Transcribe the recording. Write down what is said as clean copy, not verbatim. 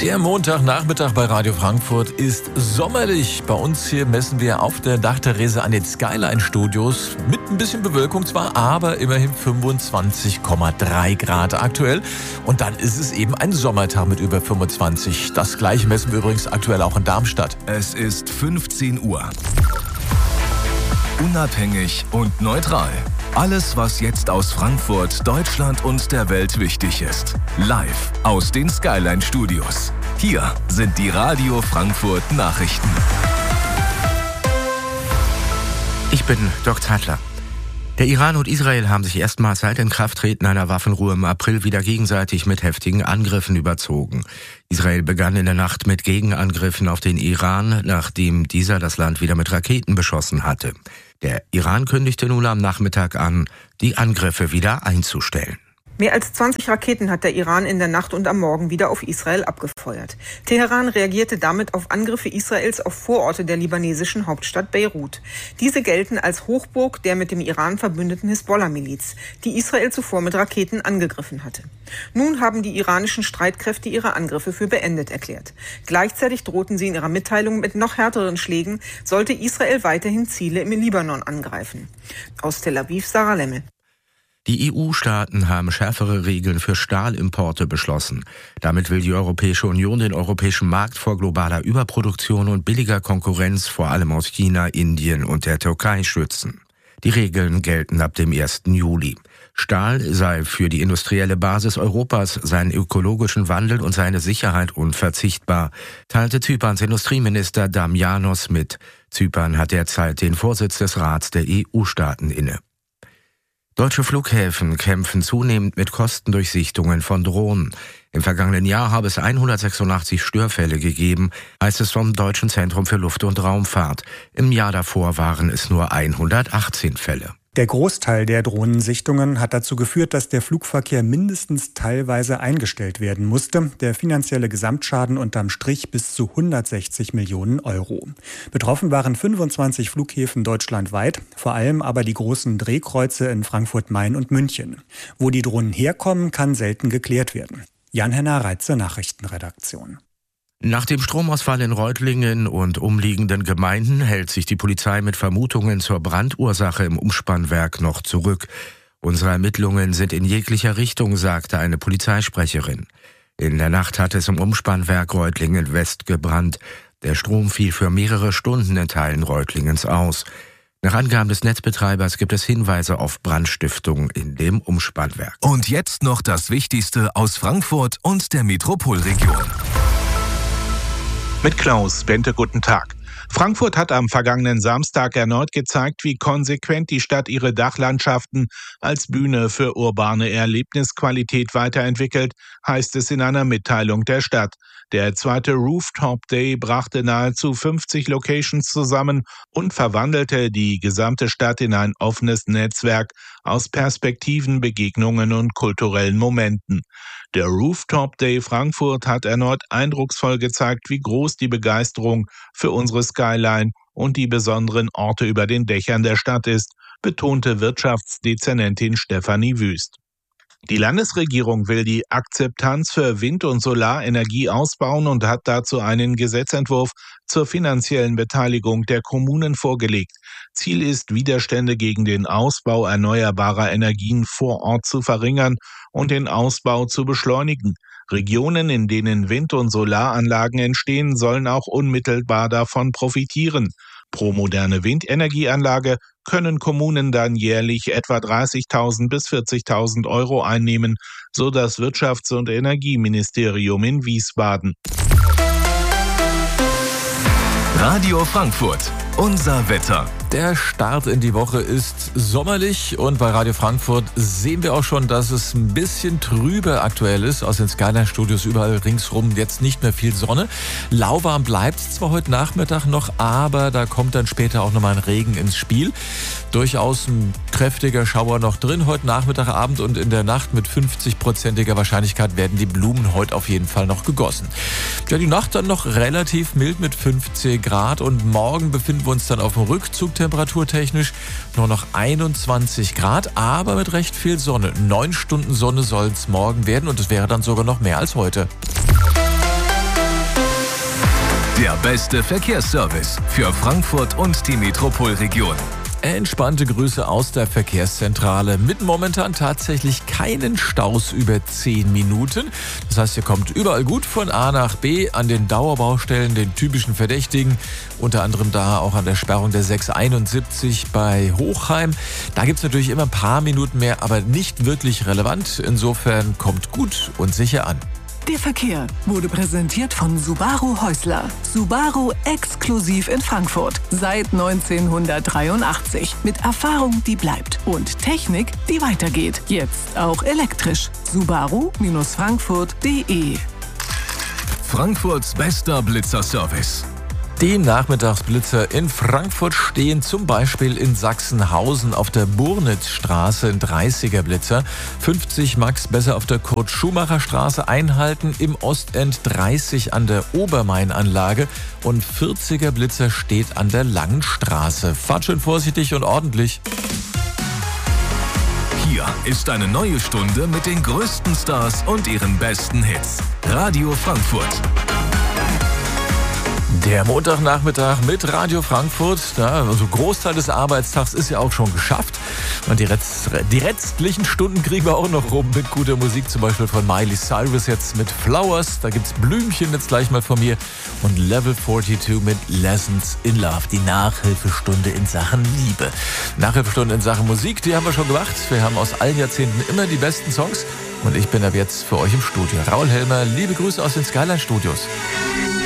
Der Montagnachmittag bei Radio Frankfurt ist sommerlich. Bei uns hier messen wir auf der Dachterrasse an den Skyline-Studios mit ein bisschen Bewölkung zwar, aber immerhin 25,3 Grad aktuell. Und dann ist es eben ein Sommertag mit über 25. Das gleiche messen wir übrigens aktuell auch in Darmstadt. Es ist 15 Uhr. Unabhängig und neutral. Alles, was jetzt aus Frankfurt, Deutschland und der Welt wichtig ist. Live aus den Skyline Studios. Hier sind die Radio Frankfurt Nachrichten. Ich bin Dirk Zeitler. Der Iran und Israel haben sich erstmals seit Inkrafttreten einer Waffenruhe im April wieder gegenseitig mit heftigen Angriffen überzogen. Israel begann in der Nacht mit Gegenangriffen auf den Iran, nachdem dieser das Land wieder mit Raketen beschossen hatte. Der Iran kündigte nun am Nachmittag an, die Angriffe wieder einzustellen. Mehr als 20 Raketen hat der Iran in der Nacht und am Morgen wieder auf Israel abgefeuert. Teheran reagierte damit auf Angriffe Israels auf Vororte der libanesischen Hauptstadt Beirut. Diese gelten als Hochburg der mit dem Iran verbündeten Hisbollah-Miliz, die Israel zuvor mit Raketen angegriffen hatte. Nun haben die iranischen Streitkräfte ihre Angriffe für beendet erklärt. Gleichzeitig drohten sie in ihrer Mitteilung mit noch härteren Schlägen, sollte Israel weiterhin Ziele im Libanon angreifen. Aus Tel Aviv, Sarah Lemmel. Die EU-Staaten haben schärfere Regeln für Stahlimporte beschlossen. Damit will die Europäische Union den europäischen Markt vor globaler Überproduktion und billiger Konkurrenz vor allem aus China, Indien und der Türkei schützen. Die Regeln gelten ab dem 1. Juli. Stahl sei für die industrielle Basis Europas, seinen ökologischen Wandel und seine Sicherheit unverzichtbar, teilte Zyperns Industrieminister Damianos mit. Zypern hat derzeit den Vorsitz des Rats der EU-Staaten inne. Deutsche Flughäfen kämpfen zunehmend mit Kostendurchsichtungen von Drohnen. Im vergangenen Jahr habe es 186 Störfälle gegeben, heißt es vom Deutschen Zentrum für Luft- und Raumfahrt. Im Jahr davor waren es nur 118 Fälle. Der Großteil der Drohnensichtungen hat dazu geführt, dass der Flugverkehr mindestens teilweise eingestellt werden musste. Der finanzielle Gesamtschaden unterm Strich bis zu 160 Millionen Euro. Betroffen waren 25 Flughäfen deutschlandweit, vor allem aber die großen Drehkreuze in Frankfurt-Main und München. Wo die Drohnen herkommen, kann selten geklärt werden. Jan-Henner Reitze, Nachrichtenredaktion. Nach dem Stromausfall in Reutlingen und umliegenden Gemeinden hält sich die Polizei mit Vermutungen zur Brandursache im Umspannwerk noch zurück. Unsere Ermittlungen sind in jeglicher Richtung, sagte eine Polizeisprecherin. In der Nacht hat es im Umspannwerk Reutlingen West gebrannt. Der Strom fiel für mehrere Stunden in Teilen Reutlingens aus. Nach Angaben des Netzbetreibers gibt es Hinweise auf Brandstiftung in dem Umspannwerk. Und jetzt noch das Wichtigste aus Frankfurt und der Metropolregion. Mit Klaus Bente, guten Tag. Frankfurt hat am vergangenen Samstag erneut gezeigt, wie konsequent die Stadt ihre Dachlandschaften als Bühne für urbane Erlebnisqualität weiterentwickelt, heißt es in einer Mitteilung der Stadt. Der zweite Rooftop Day brachte nahezu 50 Locations zusammen und verwandelte die gesamte Stadt in ein offenes Netzwerk aus Perspektiven, Begegnungen und kulturellen Momenten. Der Rooftop Day Frankfurt hat erneut eindrucksvoll gezeigt, wie groß die Begeisterung für unsere Skyline und die besonderen Orte über den Dächern der Stadt ist, betonte Wirtschaftsdezernentin Stefanie Wüst. Die Landesregierung will die Akzeptanz für Wind- und Solarenergie ausbauen und hat dazu einen Gesetzentwurf zur finanziellen Beteiligung der Kommunen vorgelegt. Ziel ist, Widerstände gegen den Ausbau erneuerbarer Energien vor Ort zu verringern und den Ausbau zu beschleunigen. Regionen, in denen Wind- und Solaranlagen entstehen, sollen auch unmittelbar davon profitieren. Pro moderne Windenergieanlage können Kommunen dann jährlich etwa 30.000 bis 40.000 Euro einnehmen, so das Wirtschafts- und Energieministerium in Wiesbaden. Radio Frankfurt, unser Wetter. Der Start in die Woche ist sommerlich und bei Radio Frankfurt sehen wir auch schon, dass es ein bisschen trübe aktuell ist. Aus den Skyline-Studios überall ringsrum jetzt nicht mehr viel Sonne. Lauwarm bleibt es zwar heute Nachmittag noch, aber da kommt dann später auch nochmal ein Regen ins Spiel. Durchaus ein kräftiger Schauer noch drin heute Nachmittag, Abend und in der Nacht mit 50%iger Wahrscheinlichkeit werden die Blumen heute auf jeden Fall noch gegossen. Ja, die Nacht dann noch relativ mild mit 15 Grad und morgen befinden wir uns dann auf dem Rückzug temperaturtechnisch nur noch 21 Grad, aber mit recht viel Sonne. 9 Stunden Sonne soll es morgen werden und es wäre dann sogar noch mehr als heute. Der beste Verkehrsservice für Frankfurt und die Metropolregion. Entspannte Grüße aus der Verkehrszentrale mit momentan tatsächlich keinen Staus über 10 Minuten. Das heißt, ihr kommt überall gut von A nach B an den Dauerbaustellen, den typischen Verdächtigen, unter anderem da auch an der Sperrung der 671 bei Hochheim. Da gibt's natürlich immer ein paar Minuten mehr, aber nicht wirklich relevant. Insofern kommt gut und sicher an. Der Verkehr wurde präsentiert von Subaru Häusler. Subaru exklusiv in Frankfurt. Seit 1983. Mit Erfahrung, die bleibt. Und Technik, die weitergeht. Jetzt auch elektrisch. Subaru-Frankfurt.de. Frankfurts bester Blitzerservice. Die Nachmittagsblitzer in Frankfurt stehen zum Beispiel in Sachsenhausen auf der Burnitzstraße, ein 30er Blitzer, 50 Max besser auf der Kurt-Schumacher-Straße einhalten, im Ostend 30 an der Obermain-Anlage und 40er Blitzer steht an der Langenstraße. Fahrt schön vorsichtig und ordentlich. Hier ist eine neue Stunde mit den größten Stars und ihren besten Hits. Radio Frankfurt. Der Montagnachmittag mit Radio Frankfurt, also Großteil des Arbeitstags ist ja auch schon geschafft. Und die restlichen Stunden kriegen wir auch noch rum mit guter Musik, zum Beispiel von Miley Cyrus jetzt mit Flowers. Da gibt's Blümchen jetzt gleich mal von mir und Level 42 mit Lessons in Love, die Nachhilfestunde in Sachen Liebe. Nachhilfestunde in Sachen Musik, die haben wir schon gemacht. Wir haben aus allen Jahrzehnten immer die besten Songs und ich bin ab jetzt für euch im Studio. Raul Helmer, liebe Grüße aus den Skyline Studios.